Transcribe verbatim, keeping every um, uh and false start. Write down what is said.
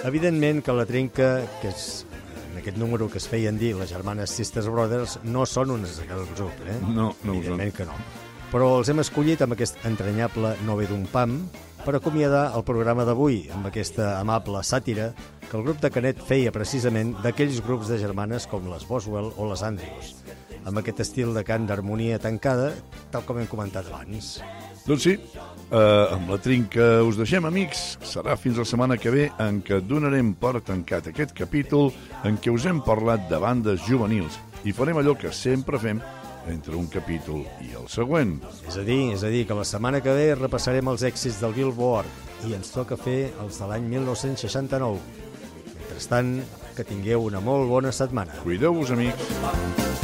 Evidentment que la trinca, que és en aquest número que es feien dir les germanes Sisters Brothers, no són unes de cada grup, eh? No, no ho són. Evidentment que no. Però els hem escollit amb aquest entranyable No ve d'un pam per acomiadar el programa d'avui, amb aquesta amable sàtira que el grup de Canet feia precisament d'aquells grups de germanes com les Boswell o les Andrews, amb aquest estil de cant d'harmonia tancada, tal com hem comentat abans. Doncs sí, eh, amb la trinca us deixem, amics. Serà fins la setmana que ve en què donarem per tancat aquest capítol en què us hem parlat de bandes juvenils i farem allò que sempre fem entre un capítol i el següent. És a dir, és a dir que la setmana que ve repassarem els èxits del Billboard i ens toca fer els de l'any mil nou-cents seixanta-nou. Mentrestant, que tingueu una molt bona setmana. Cuideu-vos, amics.